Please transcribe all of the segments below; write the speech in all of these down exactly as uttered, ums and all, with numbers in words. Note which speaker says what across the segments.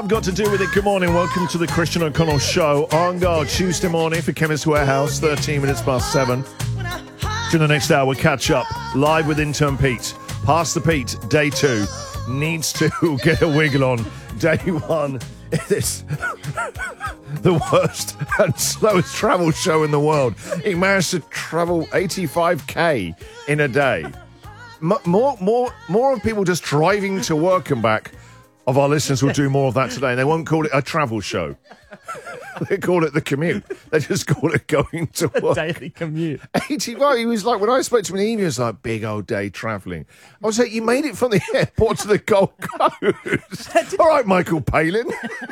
Speaker 1: I've got to do with it. Good morning. Welcome to the Christian O'Connell Show on God Tuesday morning for Chemist Warehouse, thirteen minutes past seven. During the next hour, we'll catch up live with intern Pete. Pass the Pete, day two. Needs to get a wiggle on. Day one. It's the worst and slowest travel show in the world. He managed to travel eighty-five k in a day. M- more, more, more of people just driving to work and back. Of our listeners will do more of that today, and they won't call it a travel show. They call it the commute. They just call it going to work.
Speaker 2: Daily commute.
Speaker 1: eighty-five. He was like, when I spoke to him in the evening, he was like, big old day travelling. I was like, you made it from the airport to the Gold Coast. All right, Michael Palin.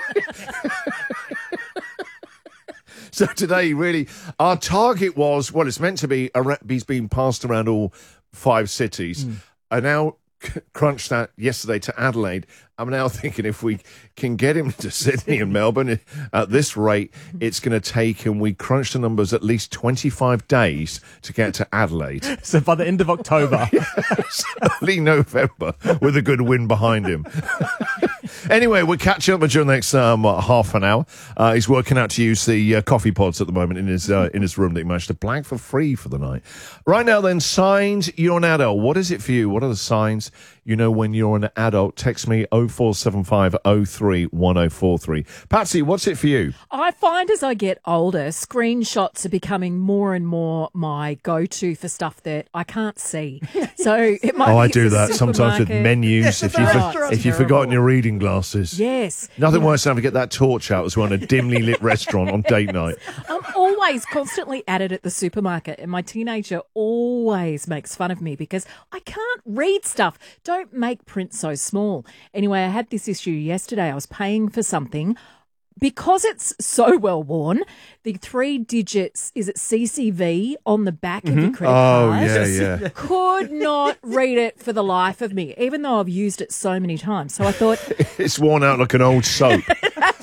Speaker 1: So today, really, our target was, well, it's meant to be, he's been passed around all five cities. Mm. I now crunched that yesterday to Adelaide. I'm now thinking if we can get him to Sydney and Melbourne at this rate, it's going to take him, we crunched the numbers, at least twenty-five days to get to Adelaide.
Speaker 2: So by the end of October.
Speaker 1: Yes, early November with a good wind behind him. Anyway, we'll catch up during the next um, half an hour. Uh, he's working out to use the uh, coffee pods at the moment in his uh, in his room that he managed to blag for free for the night. Right now then, signs you're an adult. What is it for you? What are the signs you know when you're an adult? Text me oh four seven five oh three one oh four three. Patsy, what's it for you?
Speaker 3: I find as I get older, screenshots are becoming more and more my go-to for stuff that I can't see. So it might
Speaker 1: Oh,
Speaker 3: be
Speaker 1: I do that sometimes with
Speaker 3: supermarket.
Speaker 1: menus. If, you
Speaker 3: Oh,
Speaker 1: for,
Speaker 3: it's
Speaker 1: if you've
Speaker 3: terrible.
Speaker 1: forgotten your reading glasses.
Speaker 3: Yes.
Speaker 1: Nothing worse than having to get that torch out as well in a dimly lit restaurant on date night.
Speaker 3: I'm always constantly at it at the supermarket, and my teenager always makes fun of me because I can't read stuff. Don't make print so small. Anyway, I had this issue yesterday. I was paying for something. Because it's so well worn, the three digits, is it C C V, on the back mm-hmm. of your credit
Speaker 1: oh,
Speaker 3: card?
Speaker 1: yeah, yeah.
Speaker 3: Could not read it for the life of me, even though I've used it so many times. So I thought...
Speaker 1: It's worn out like an old soap.